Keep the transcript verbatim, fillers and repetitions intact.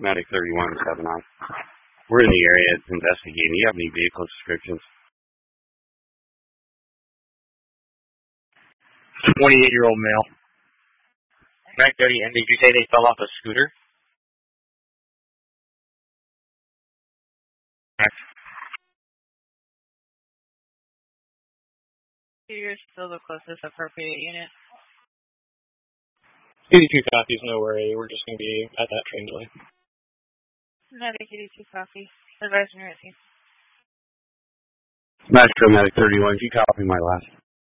Medic thirty-one, seven nine. We're in the area investigating. Do you have any vehicle descriptions? twenty-eight-year-old male. Mac thirty, and did you say they fell off a scooter? You're still the closest appropriate unit. eighty-two copies, no worry. We're just going to be at that train delay. Medic eighty-two copy. Advisory team. Metro Medic thirty-one, if you copy my last.